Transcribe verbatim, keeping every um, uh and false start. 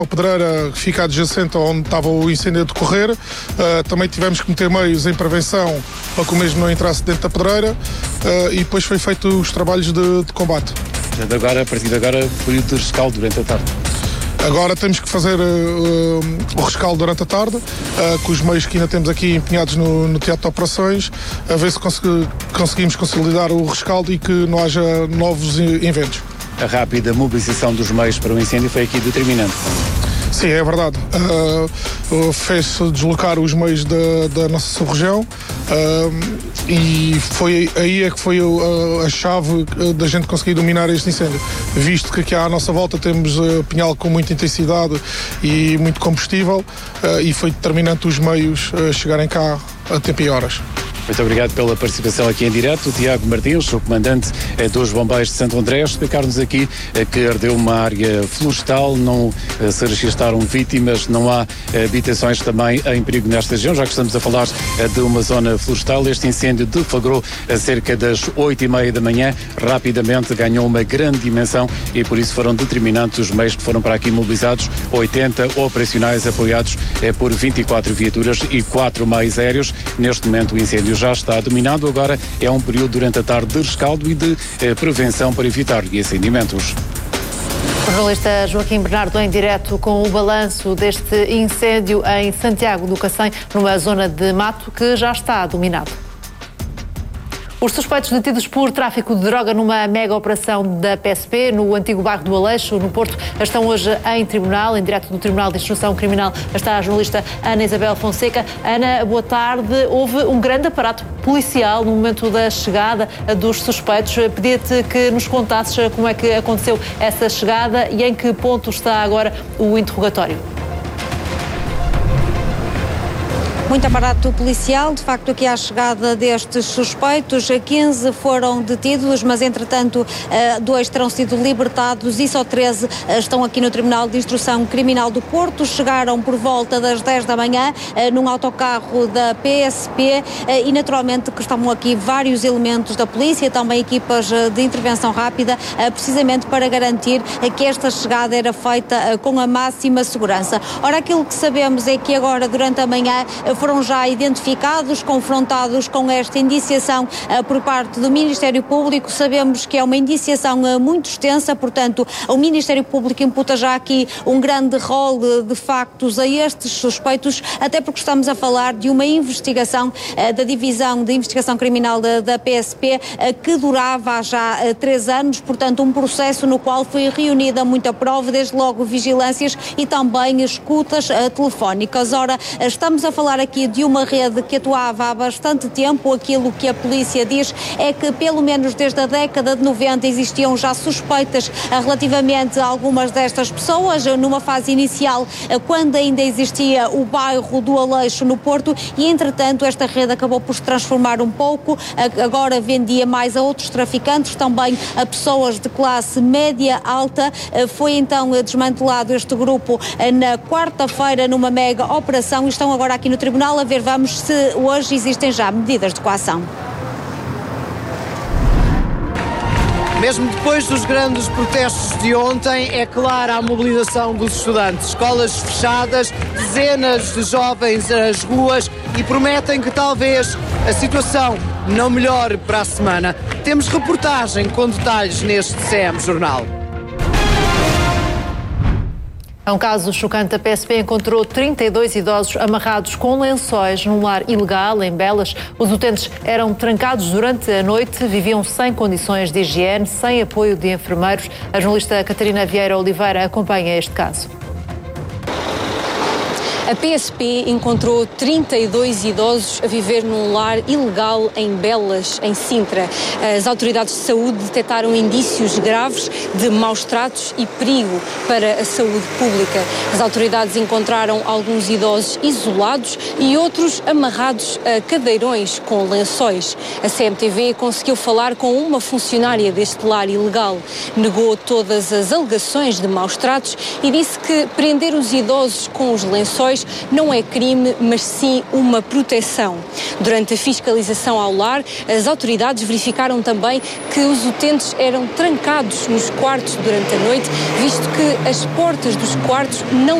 A pedreira fica adjacente onde estava o incêndio a decorrer. Uh, também tivemos que meter meios em prevenção para que o mesmo não entrasse dentro da pedreira uh, e depois foi feito os trabalhos de, de combate. De agora, a partir de agora, período de rescaldo durante a tarde. Agora temos que fazer uh, o rescaldo durante a tarde, uh, com os meios que ainda temos aqui empenhados no, no teatro de operações, a ver se consegui, conseguimos consolidar o rescaldo e que não haja novos eventos. A rápida mobilização dos meios para o incêndio foi aqui determinante. Sim, é verdade. Uh, fez-se deslocar os meios da, da nossa sub-região uh, e foi, aí é que foi a, a chave da gente conseguir dominar este incêndio. Visto que aqui à nossa volta temos uh, pinhal com muita intensidade e muito combustível uh, e foi determinante os meios uh, chegarem cá a tempo e horas. Muito obrigado pela participação aqui em direto. O Tiago Martins, o comandante dos bombeiros de Santo André, explicar-nos aqui que ardeu uma área florestal, não se registaram vítimas, não há habitações também em perigo nesta região, já que estamos a falar de uma zona florestal. Este incêndio deflagrou a cerca das oito e meia da manhã, rapidamente ganhou uma grande dimensão e por isso foram determinantes os meios que foram para aqui mobilizados, oitenta operacionais apoiados por vinte e quatro viaturas e quatro meios aéreos. Neste momento o incêndio já está dominado, agora é um período durante a tarde de rescaldo e de eh, prevenção para evitar reacendimentos. O jornalista Joaquim Bernardo em direto com o balanço deste incêndio em Santiago do Cacém, numa zona de mato que já está dominado. Os suspeitos detidos por tráfico de droga numa mega operação da P S P no antigo bairro do Aleixo, no Porto, estão hoje em tribunal, em direto do Tribunal de Instrução Criminal. Está a jornalista Ana Isabel Fonseca. Ana, boa tarde. Houve um grande aparato policial no momento da chegada dos suspeitos. Pedia-te que nos contasses como é que aconteceu essa chegada e em que ponto está agora o interrogatório. Muito aparato policial, de facto aqui à chegada destes suspeitos, quinze foram detidos, mas entretanto dois terão sido libertados e só treze estão aqui no Tribunal de Instrução Criminal do Porto. Chegaram por volta das dez da manhã num autocarro da P S P e naturalmente que estavam aqui vários elementos da polícia, também equipas de intervenção rápida, precisamente para garantir que esta chegada era feita com a máxima segurança. Ora, aquilo que sabemos é que agora durante a manhã foram já identificados, confrontados com esta indiciação uh, por parte do Ministério Público. Sabemos que é uma indiciação uh, muito extensa, portanto, o Ministério Público imputa já aqui um grande rol de, de factos a estes suspeitos, até porque estamos a falar de uma investigação uh, da Divisão de Investigação Criminal da, da P S P uh, que durava há já uh, três anos, portanto, um processo no qual foi reunida muita prova, desde logo vigilâncias e também escutas uh, telefónicas. Ora, uh, estamos a falar aqui de uma rede que atuava há bastante tempo. Aquilo que a polícia diz é que pelo menos desde a década de noventa existiam já suspeitas relativamente a algumas destas pessoas, numa fase inicial quando ainda existia o bairro do Aleixo no Porto e entretanto esta rede acabou por se transformar um pouco, agora vendia mais a outros traficantes, também a pessoas de classe média alta. Foi então desmantelado este grupo na quarta-feira numa mega operação e estão agora aqui no Tribunal a ver, vamos, se hoje existem já medidas de coação. Mesmo depois dos grandes protestos de ontem, é clara a mobilização dos estudantes. Escolas fechadas, dezenas de jovens nas ruas e prometem que talvez a situação não melhore para a semana. Temos reportagem com detalhes neste C M Jornal. É um caso chocante. A P S P encontrou trinta e dois idosos amarrados com lençóis num lar ilegal em Belas. Os utentes eram trancados durante a noite, viviam sem condições de higiene, sem apoio de enfermeiros. A jornalista Catarina Vieira Oliveira acompanha este caso. A P S P encontrou trinta e dois idosos a viver num lar ilegal em Belas, em Sintra. As autoridades de saúde detectaram indícios graves de maus tratos e perigo para a saúde pública. As autoridades encontraram alguns idosos isolados e outros amarrados a cadeirões com lençóis. A C M T V conseguiu falar com uma funcionária deste lar ilegal. Negou todas as alegações de maus tratos e disse que prender os idosos com os lençóis papéis não é crime, mas sim uma proteção. Durante a fiscalização ao lar, as autoridades verificaram também que os utentes eram trancados nos quartos durante a noite, visto que as portas dos quartos não